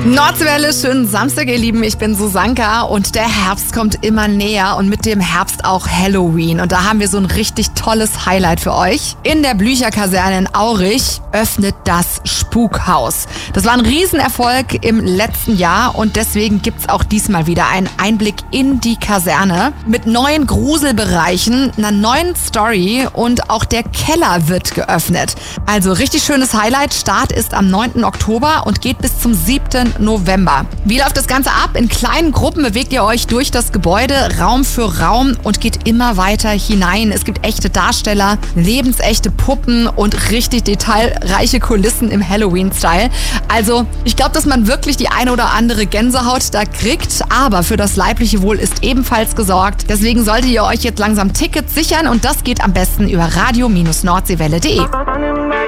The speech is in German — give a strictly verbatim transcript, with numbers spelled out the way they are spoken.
Nordseewelle, schönen Samstag, ihr Lieben. Ich bin Susanka und der Herbst kommt immer näher und mit dem Herbst auch Halloween. Und da haben wir so ein richtig tolles Highlight für euch. In der Blücherkaserne in Aurich öffnet das Spukhaus. Das war ein Riesenerfolg im letzten Jahr und deswegen gibt's auch diesmal wieder einen Einblick in die Kaserne mit neuen Gruselbereichen, einer neuen Story und auch der Keller wird geöffnet. Also richtig schönes Highlight. Start ist am neunten Oktober und geht bis zum siebten November. Wie läuft das Ganze ab? In kleinen Gruppen bewegt ihr euch durch das Gebäude, Raum für Raum und geht immer weiter hinein. Es gibt echte Darsteller, lebensechte Puppen und richtig detailreiche Kulissen im Halloween-Style. Also ich glaube, dass man wirklich die eine oder andere Gänsehaut da kriegt, aber für das leibliche Wohl ist ebenfalls gesorgt. Deswegen solltet ihr euch jetzt langsam Tickets sichern und das geht am besten über radio Bindestrich nordseewelle punkt de.